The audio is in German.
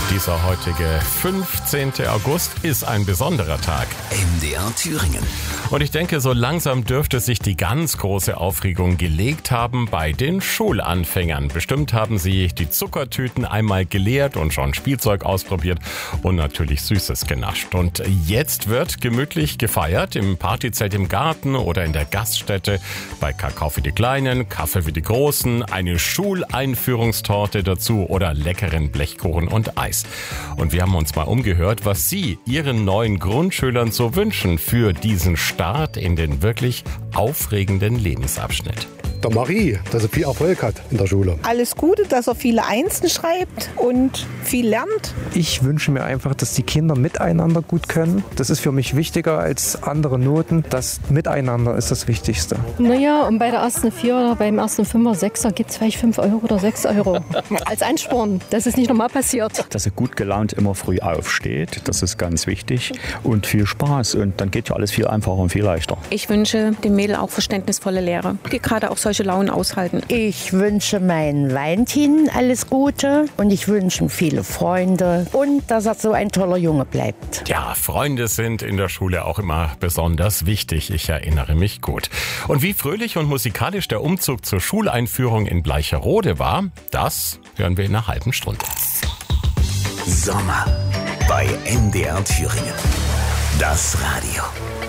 Dieser heutige 15. August ist ein besonderer Tag. MDR Thüringen. Und ich denke, so langsam dürfte sich die ganz große Aufregung gelegt haben bei den Schulanfängern. Bestimmt haben sie die Zuckertüten einmal geleert und schon Spielzeug ausprobiert und natürlich Süßes genascht. Und jetzt wird gemütlich gefeiert im Partyzelt im Garten oder in der Gaststätte, bei Kakao für die Kleinen, Kaffee für die Großen, eine Schuleinführungstorte dazu oder leckeren Blechkuchen und Eis. Und wir haben uns mal umgehört, was Sie Ihren neuen Grundschülern so wünschen für diesen Start in den wirklich aufregenden Lebensabschnitt. Der Marie, dass er viel Erfolg hat in der Schule. Alles Gute, dass er viele Einsen schreibt und viel lernt. Ich wünsche mir einfach, dass die Kinder miteinander gut können. Das ist für mich wichtiger als andere Noten. Das Miteinander ist das Wichtigste. Naja, und bei der ersten 4 oder beim ersten 5er, 6er gibt es vielleicht 5 Euro oder 6 Euro als Ansporn. Das ist nicht normal passiert. Dass er gut gelaunt immer früh aufsteht, das ist ganz wichtig. Und viel Spaß. Und dann geht ja alles viel einfacher und viel leichter. Ich wünsche dem Mädel auch verständnisvolle Lehrer, die gerade auch solche Launen aushalten. Ich wünsche meinen Valentin alles Gute und ich wünsche ihm viele Freunde und dass er so ein toller Junge bleibt. Ja, Freunde sind in der Schule auch immer besonders wichtig. Ich erinnere mich gut. Und wie fröhlich und musikalisch der Umzug zur Schuleinführung in Bleicherode war, das hören wir in einer halben Stunde. Sommer bei MDR Thüringen. Das Radio.